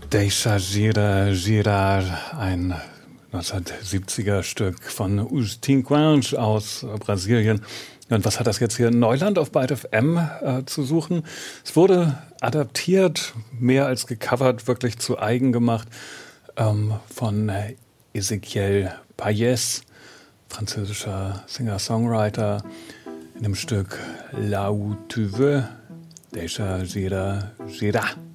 Deixa Gira Girar, ein 1970er Stück von Os Tinquins aus Brasilien. Und was hat das jetzt hier in Neuland auf Byte FM zu suchen? Es wurde adaptiert, mehr als gecovert, wirklich zu eigen gemacht, von Ezequiel Payés, französischer Singer-Songwriter, in dem Stück Là où tu veux, Deixa Gira Girar.